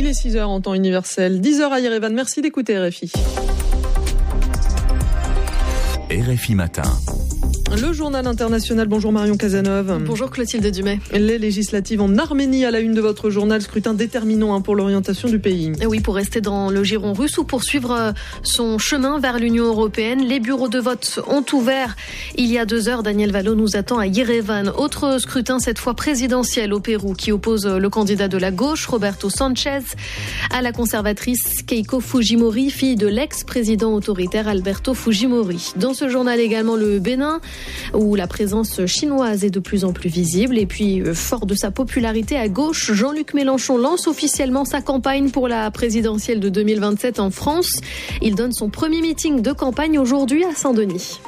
Il est 6h en temps universel, 10h à Yerevan. Merci d'écouter RFI. RFI Matin. Le journal international. Bonjour Marion Cazeneuve. Bonjour Clotilde Dumais. Les législatives en Arménie à la une de votre journal, scrutin déterminant pour l'orientation du pays. Et oui, pour rester dans le giron russe ou poursuivre son chemin vers l'Union européenne. Les bureaux de vote ont ouvert il y a 2 heures. Daniel Valo nous attend à Yerevan. Autre scrutin, cette fois présidentiel au Pérou, qui oppose le candidat de la gauche, Roberto Sanchez, à la conservatrice Keiko Fujimori, fille de l'ex-président autoritaire Alberto Fujimori. Dans ce journal également le Bénin, où la présence chinoise est de plus en plus visible. Et puis, fort de sa popularité à gauche, Jean-Luc Mélenchon lance officiellement sa campagne pour la présidentielle de 2027 en France. Il donne son premier meeting de campagne aujourd'hui à Saint-Denis.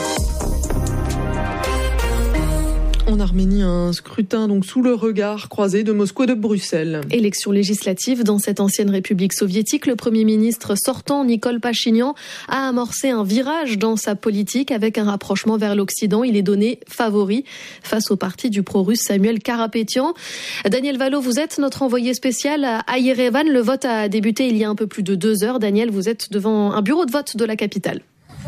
En Arménie, un scrutin donc sous le regard croisé de Moscou et de Bruxelles. Élection législative dans cette ancienne république soviétique. Le Premier ministre sortant, Nikol Pachinian, a amorcé un virage dans sa politique avec un rapprochement vers l'Occident. Il est donné favori face au parti du pro-russe Samuel Karapétian. Daniel Valo, vous êtes notre envoyé spécial à Yerevan. Le vote a débuté il y a un peu plus de 2 heures. Daniel, vous êtes devant un bureau de vote de la capitale.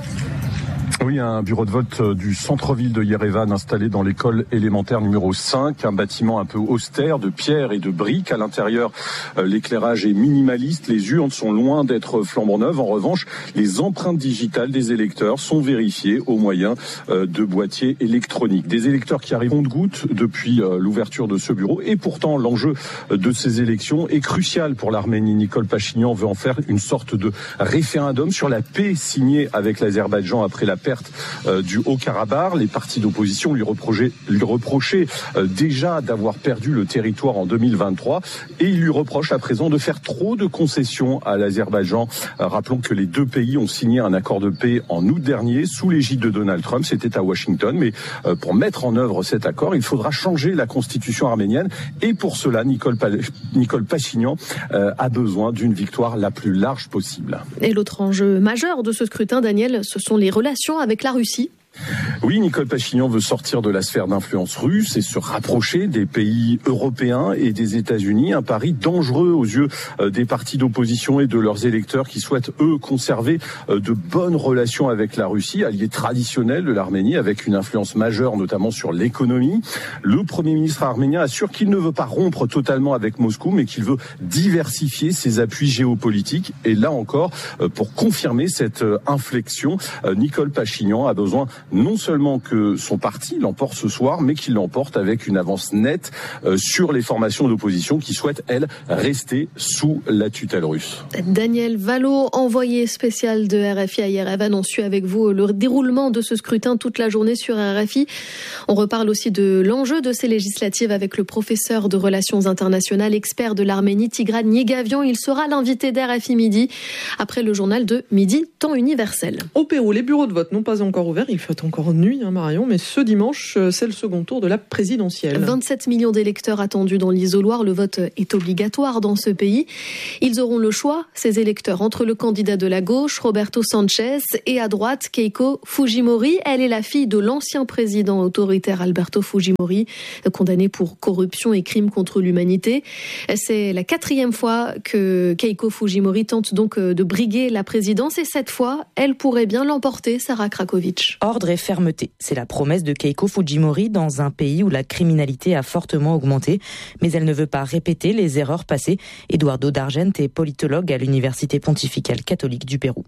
Oui, un bureau de vote du centre-ville de Yerevan installé dans l'école élémentaire numéro 5, un bâtiment un peu austère de pierre et de briques. À l'intérieur, l'éclairage est minimaliste, les urnes sont loin d'être flambant neuves. En revanche, les empreintes digitales des électeurs sont vérifiées au moyen de boîtiers électroniques. Des électeurs qui arrivent de goutte depuis l'ouverture de ce bureau. Et pourtant, l'enjeu de ces élections est crucial pour l'Arménie. Nikol Pachinian veut en faire une sorte de référendum sur la paix signée avec l'Azerbaïdjan après la perte du Haut-Karabakh. Les partis d'opposition lui reprochaient déjà d'avoir perdu le territoire en 2023 et il lui reproche à présent de faire trop de concessions à l'Azerbaïdjan. Rappelons que les 2 pays ont signé un accord de paix en août dernier sous l'égide de Donald Trump. C'était à Washington, mais pour mettre en œuvre cet accord, il faudra changer la constitution arménienne et pour cela, Nikol Pachinian a besoin d'une victoire la plus large possible. Et l'autre enjeu majeur de ce scrutin, Daniel, ce sont les relations avec la Russie. Oui, Nikol Pachinian veut sortir de la sphère d'influence russe et se rapprocher des pays européens et des États-Unis. Un pari dangereux aux yeux des partis d'opposition et de leurs électeurs qui souhaitent, eux, conserver de bonnes relations avec la Russie, allié traditionnel de l'Arménie, avec une influence majeure, notamment sur l'économie. Le Premier ministre arménien assure qu'il ne veut pas rompre totalement avec Moscou, mais qu'il veut diversifier ses appuis géopolitiques. Et là encore, pour confirmer cette inflexion, Nikol Pachinian a besoin non seulement que son parti l'emporte ce soir, mais qu'il l'emporte avec une avance nette sur les formations d'opposition qui souhaitent, elles, rester sous la tutelle russe. Daniel Valo, envoyé spécial de RFI à Yerevan. On suit avec vous le déroulement de ce scrutin toute la journée sur RFI. On reparle aussi de l'enjeu de ces législatives avec le professeur de relations internationales, expert de l'Arménie, Tigran Yegavian. Il sera l'invité d'RFI Midi après le journal de Midi, temps universel. Au Pérou, les bureaux de vote n'ont pas encore ouvert. Il fait encore nuit, Marion, mais ce dimanche, c'est le second tour de la présidentielle. 27 millions d'électeurs attendus dans l'isoloir. Le vote est obligatoire dans ce pays. Ils auront le choix, ces électeurs, entre le candidat de la gauche, Roberto Sanchez, et à droite, Keiko Fujimori. Elle est la fille de l'ancien président autoritaire Alberto Fujimori, condamné pour corruption et crimes contre l'humanité. C'est la 4e fois que Keiko Fujimori tente donc de briguer la présidence et cette fois, elle pourrait bien l'emporter, Sarah Krakovic. Ordre et fermeté, c'est la promesse de Keiko Fujimori dans un pays où la criminalité a fortement augmenté, mais elle ne veut pas répéter les erreurs passées. Eduardo D'Argent est politologue à l'Université pontificale catholique du Pérou.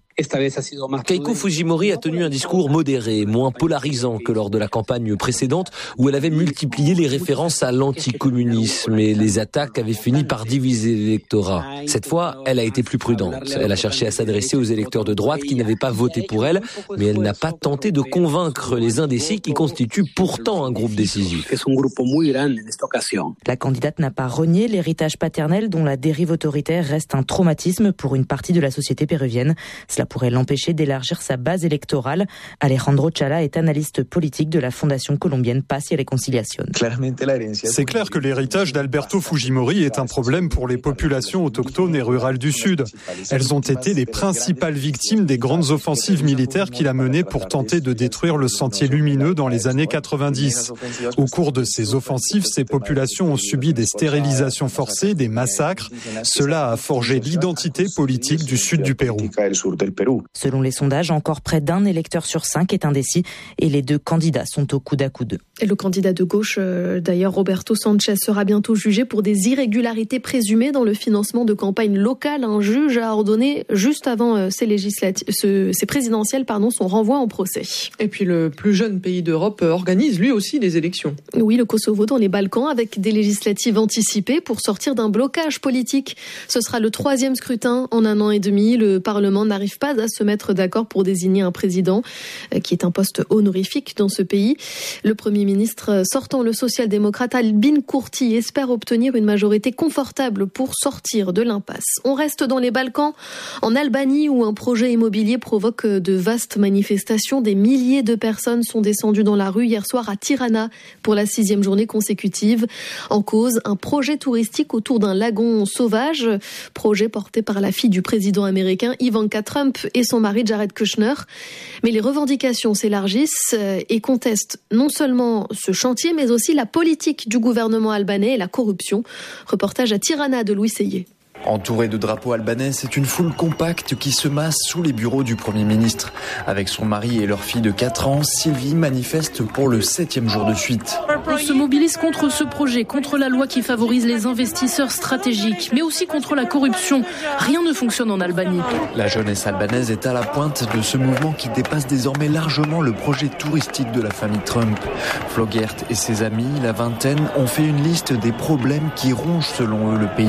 Keiko Fujimori a tenu un discours modéré, moins polarisant que lors de la campagne précédente où elle avait multiplié les références à l'anticommunisme et les attaques avaient fini par diviser l'électorat. Cette fois, elle a été plus prudente. Elle a cherché à s'adresser aux électeurs de droite qui n'avaient pas voté pour elle, mais elle n'a pas tenté de convaincre les indécis qui constituent pourtant un groupe décisif. La candidate n'a pas renié l'héritage paternel dont la dérive autoritaire reste un traumatisme pour une partie de la société péruvienne. Cela pourrait l'empêcher d'élargir sa base électorale. Alejandro Chala est analyste politique de la fondation colombienne Paz y Reconciliación. C'est clair que l'héritage d'Alberto Fujimori est un problème pour les populations autochtones et rurales du Sud. Elles ont été les principales victimes des grandes offensives militaires qu'il a menées pour tenter de détruire le sentier lumineux dans les années 90. Au cours de ces offensives, ces populations ont subi des stérilisations forcées, des massacres. Cela a forgé l'identité politique du sud du Pérou. Selon les sondages, encore près d'un électeur sur 5 est indécis et les deux candidats sont au coude à coude. Et le candidat de gauche, d'ailleurs Roberto Sanchez, sera bientôt jugé pour des irrégularités présumées dans le financement de campagnes locales. Un juge a ordonné juste avant ces présidentielles son renvoi en procès. Et puis le plus jeune pays d'Europe organise lui aussi des élections. Oui, le Kosovo dans les Balkans avec des législatives anticipées pour sortir d'un blocage politique. Ce sera le 3e scrutin en 1 an et demi. Le Parlement n'arrive pas à se mettre d'accord pour désigner un président qui est un poste honorifique dans ce pays. Le Premier ministre sortant, le social-démocrate Albin Kurti, espère obtenir une majorité confortable pour sortir de l'impasse. On reste dans les Balkans, en Albanie où un projet immobilier provoque de vastes manifestations. Des milliers de personnes sont descendues dans la rue hier soir à Tirana pour la 6e journée consécutive. En cause, un projet touristique autour d'un lagon sauvage, projet porté par la fille du président américain Ivanka Trump et son mari Jared Kushner. Mais les revendications s'élargissent et contestent non seulement ce chantier, mais aussi la politique du gouvernement albanais et la corruption. Reportage à Tirana de Louis Seyé. Entourée de drapeaux albanais, c'est une foule compacte qui se masse sous les bureaux du Premier ministre. Avec son mari et leur fille de 4 ans, Sylvie manifeste pour le 7e jour de suite. On se mobilise contre ce projet, contre la loi qui favorise les investisseurs stratégiques, mais aussi contre la corruption. Rien ne fonctionne en Albanie. La jeunesse albanaise est à la pointe de ce mouvement qui dépasse désormais largement le projet touristique de la famille Trump. Flogert et ses amis, la vingtaine, ont fait une liste des problèmes qui rongent selon eux le pays.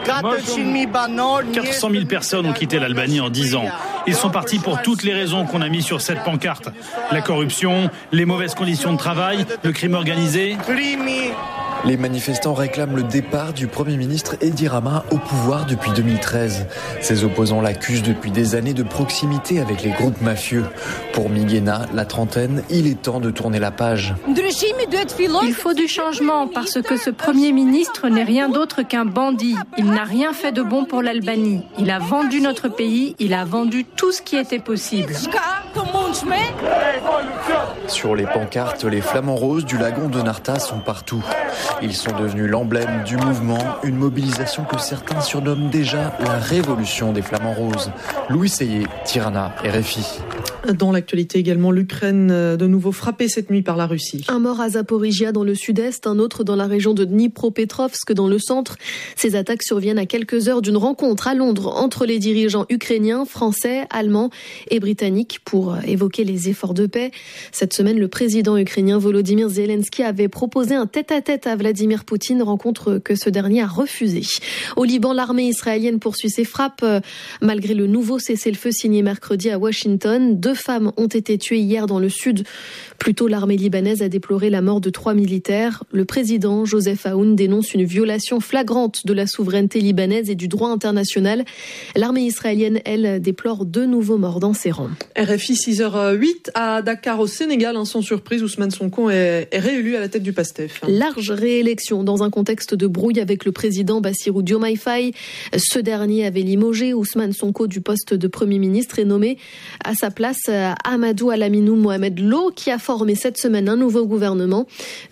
400 000 personnes ont quitté l'Albanie en 10 ans. Ils sont partis pour toutes les raisons qu'on a mis sur cette pancarte. La corruption, les mauvaises conditions de travail, le crime organisé. Les manifestants réclament le départ du Premier ministre Edi Rama au pouvoir depuis 2013. Ses opposants l'accusent depuis des années de proximité avec les groupes mafieux. Pour Miguena, la trentaine, il est temps de tourner la page. Il faut du changement parce que ce Premier ministre n'est rien d'autre qu'un bandit. Il n'a rien fait de bon pour l'Albanie. Il a vendu notre pays, il a vendu tout ce qui était possible. Sur les pancartes, les flamants roses du lagon de Narta sont partout. Ils sont devenus l'emblème du mouvement, une mobilisation que certains surnomment déjà la révolution des flamants roses. Louis Seyé, Tirana, RFI. Dans l'actualité également, l'Ukraine de nouveau frappée cette nuit par la Russie. Un mort à Zaporizhia dans le sud-est, un autre dans la région de Dnipropetrovsk dans le centre. Ces attaques surviennent à quelques heures d'une rencontre à Londres entre les dirigeants ukrainiens, français, allemands et britanniques pour évoquer les efforts de paix. Cette semaine, le président ukrainien Volodymyr Zelensky avait proposé un tête-à-tête à Vladimir Poutine, rencontre que ce dernier a refusée. Au Liban, l'armée israélienne poursuit ses frappes. Malgré le nouveau cessez-le-feu signé mercredi à Washington, 2 femmes ont été tuées hier dans le sud. Plus tôt, l'armée libanaise a déploré la mort de 3 militaires. Le président Joseph Aoun dénonce une violation flagrante de la souveraineté libanaise et du droit international. L'armée israélienne, elle, déplore 2 nouveaux morts dans ses rangs. RFI 6h08 à Dakar au Sénégal, sans surprise, Ousmane Sonko est réélu à la tête du PASTEF. Large réélection dans un contexte de brouille avec le président Bassirou Diomaye Faye. Ce dernier avait limogé Ousmane Sonko du poste de Premier ministre et nommé à sa place Amadou Alaminou Mohamed Lo, qui a formé cette semaine un nouveau gouvernement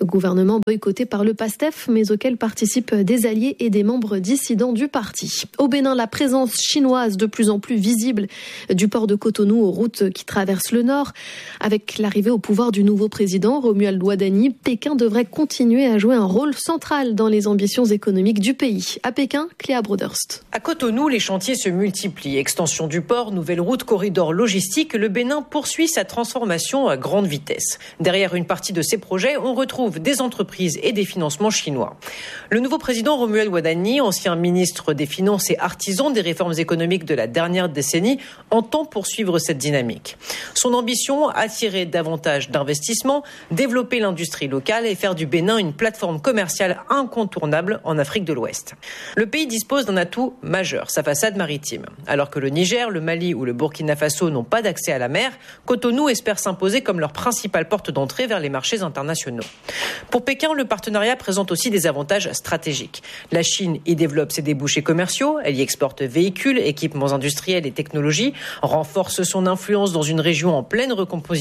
boycotté par le PASTEF, mais auquel participent des alliés et des membres dissidents du parti. Au Bénin, la présence chinoise de plus en plus visible du port de Cotonou aux routes qui traversent le nord. Avec l'arrivée au pouvoir du nouveau président, Romuald Wadhani, Pékin devrait continuer à jouer un rôle central dans les ambitions économiques du pays. À Pékin, Cléa Broderst. À Cotonou, les chantiers se multiplient. Extension du port, nouvelle route, corridor logistique, le Bénin poursuit sa transformation à grande vitesse. Derrière une partie de ces projets, on retrouve des entreprises et des financements chinois. Le nouveau président Romuald Wadhani, ancien ministre des Finances et artisan des réformes économiques de la dernière décennie, entend poursuivre cette dynamique. Son ambition, attirer davantage d'investissements, développer l'industrie locale et faire du Bénin une plateforme commerciale incontournable en Afrique de l'Ouest. Le pays dispose d'un atout majeur, sa façade maritime. Alors que le Niger, le Mali ou le Burkina Faso n'ont pas d'accès à la mer, Cotonou espère s'imposer comme leur principale porte d'entrée vers les marchés internationaux. Pour Pékin, le partenariat présente aussi des avantages stratégiques. La Chine y développe ses débouchés commerciaux, elle y exporte véhicules, équipements industriels et technologies, renforce son influence dans une région en pleine recomposition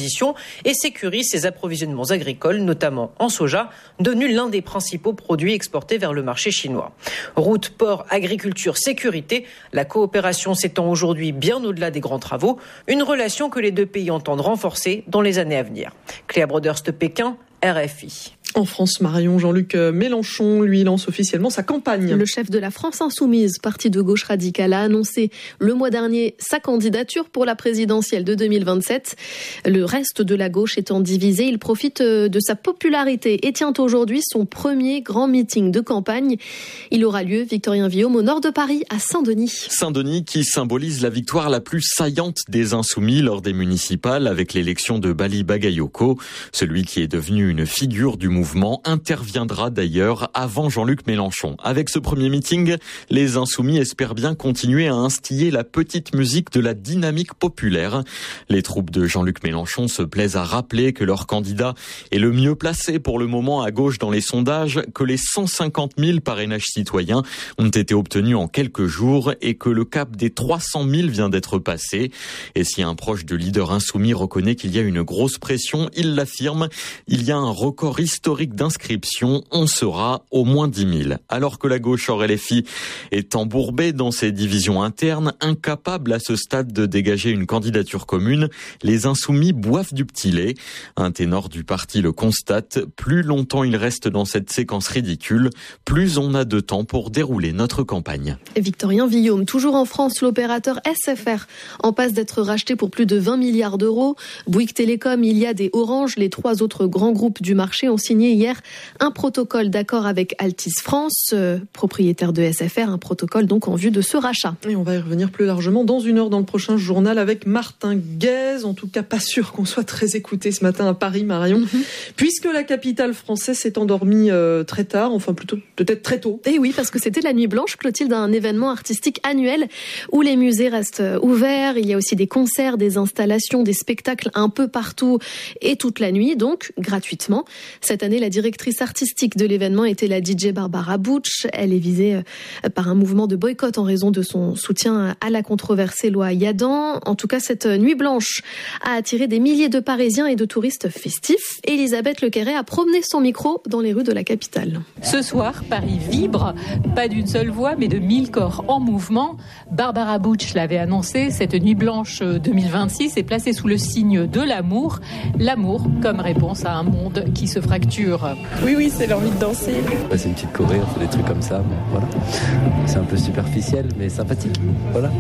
et sécurise ses approvisionnements agricoles, notamment en soja, devenu l'un des principaux produits exportés vers le marché chinois. Route, port, agriculture, sécurité, la coopération s'étend aujourd'hui bien au-delà des grands travaux, une relation que les deux pays entendent renforcer dans les années à venir. Cléa Broderst, Pékin, RFI. En France, Marion, Jean-Luc Mélenchon, lui, lance officiellement sa campagne. Le chef de la France Insoumise, parti de gauche radicale, a annoncé le mois dernier sa candidature pour la présidentielle de 2027. Le reste de la gauche étant divisé, il profite de sa popularité et tient aujourd'hui son premier grand meeting de campagne. Il aura lieu, Victorien Villaume, au nord de Paris, à Saint-Denis. Saint-Denis qui symbolise la victoire la plus saillante des Insoumis lors des municipales avec l'élection de Bali Bagayoko. Celui qui est devenu une figure du mouvement interviendra d'ailleurs avant Jean-Luc Mélenchon. Avec ce premier meeting, les Insoumis espèrent bien continuer à instiller la petite musique de la dynamique populaire. Les troupes de Jean-Luc Mélenchon se plaisent à rappeler que leur candidat est le mieux placé pour le moment à gauche dans les sondages, que les 150 000 parrainages citoyens ont été obtenus en quelques jours et que le cap des 300 000 vient d'être passé. Et si un proche de leader insoumis reconnaît qu'il y a une grosse pression, il l'affirme, il y a un record historique d'inscription, on sera au moins 10 000. Alors que la gauche hors LFI est embourbée dans ses divisions internes, incapable à ce stade de dégager une candidature commune, les Insoumis boivent du petit lait. Un ténor du parti le constate, plus longtemps il reste dans cette séquence ridicule, plus on a de temps pour dérouler notre campagne. Victorien Villaume, toujours en France, l'opérateur SFR en passe d'être racheté pour plus de 20 milliards d'euros. Bouygues Télécom, Iliad et Orange, les trois autres grands groupes du marché, ont signé hier un protocole d'accord avec Altice France, propriétaire de SFR, un protocole donc en vue de ce rachat. Et on va y revenir plus largement dans une heure dans le prochain journal avec Martin Guez. En tout cas, pas sûr qu'on soit très écouté ce matin à Paris, Marion, puisque la capitale française s'est endormie très tard, enfin plutôt peut-être très tôt. Et oui, parce que c'était la Nuit Blanche, Clotilde, un événement artistique annuel où les musées restent ouverts. Il y a aussi des concerts, des installations, des spectacles un peu partout et toute la nuit, donc gratuitement. Cette année, la directrice artistique de l'événement était la DJ Barbara Butch. Elle est visée par un mouvement de boycott en raison de son soutien à la controversée loi Yadan. En tout cas, cette nuit blanche a attiré des milliers de Parisiens et de touristes festifs. Elisabeth Lequerret a promené son micro dans les rues de la capitale. Ce soir, Paris vibre, pas d'une seule voix, mais de 1000 corps en mouvement. Barbara Butch l'avait annoncé, cette nuit blanche 2026 est placée sous le signe de l'amour. L'amour comme réponse à un monde qui se fracture. Oui, c'est l'envie de danser. C'est une petite choré, on fait des trucs comme ça, mais voilà. C'est un peu superficiel, mais sympathique. Voilà.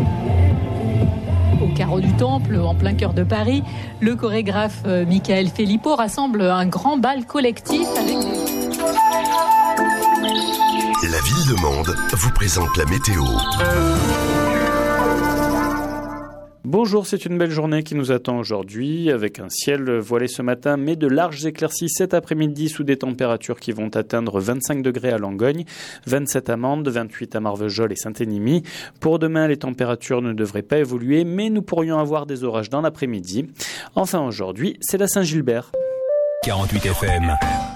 Au carreau du Temple, en plein cœur de Paris, le chorégraphe Michael Filippo rassemble un grand bal collectif avec La Ville de Mende vous présente la météo. Bonjour, c'est une belle journée qui nous attend aujourd'hui avec un ciel voilé ce matin mais de larges éclaircies cet après-midi sous des températures qui vont atteindre 25 degrés à Langogne, 27 à Mende, 28 à Marvejols et Saint-Énimie. Pour demain, les températures ne devraient pas évoluer mais nous pourrions avoir des orages dans l'après-midi. Enfin aujourd'hui, c'est la Saint-Gilbert. 48 FM.